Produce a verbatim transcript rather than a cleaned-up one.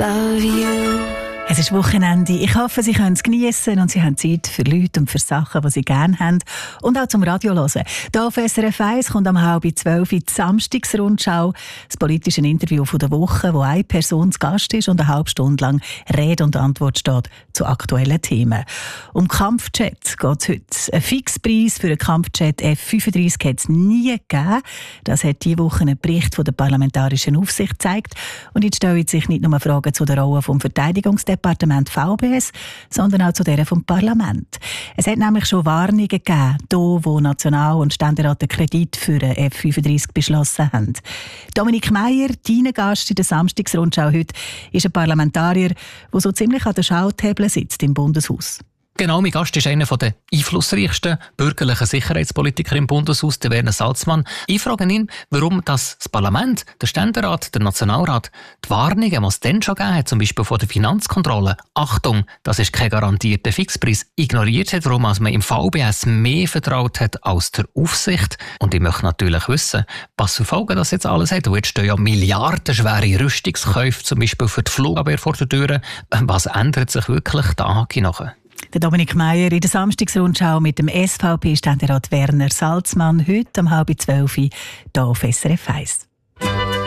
love you. Es ist Wochenende. Ich hoffe, Sie können es geniessen und Sie haben Zeit für Leute und für Sachen, die Sie gerne haben. Und auch zum Radio hören. Hier auf S R F eins kommt am halb zwölf die Samstagsrundschau, das politische Interview der Woche, wo eine Person zu Gast ist und eine halbe Stunde lang Rede und Antwort steht zu aktuellen Themen. Um Kampfjet geht es heute. Ein Fixpreis für einen Kampfjet F fünfunddreißig hat es nie gegeben. Das hat diese Woche ein Bericht von der Parlamentarischen Aufsicht gezeigt. Und jetzt stellen sich nicht nur Fragen zu der Rolle vom Verteidigungsdepartement V B S, sondern auch zu der vom Parlament. Es hat nämlich schon Warnungen gegeben, hier, wo National- und Ständerat den Kredit für einen F fünfunddreißig beschlossen haben. Dominik Meier, dein Gast in der Samstagsrundschau heute, ist ein Parlamentarier, der so ziemlich an der Schalthebel sitzt im Bundeshaus. Genau, mein Gast ist einer der einflussreichsten bürgerlichen Sicherheitspolitiker im Bundeshaus, der Werner Salzmann. Ich frage ihn, warum das, das Parlament, der Ständerat, der Nationalrat, die Warnungen, die es dann schon gegeben hat, zum Beispiel von der Finanzkontrolle, Achtung, das ist kein garantierter Fixpreis, ignoriert hat, warum man im V B S mehr vertraut hat als der Aufsicht. Und ich möchte natürlich wissen, was für Folgen das jetzt alles hat. Und jetzt stehen ja milliardenschwere Rüstungskäufe, zum Beispiel für die Flugabwehr vor der Tür. Was ändert sich wirklich da nachher? Der Dominik Meier in der Samstagsrundschau mit dem S V P-Ständerat Werner Salzmann heute um halb zwölf hier auf S R F eins.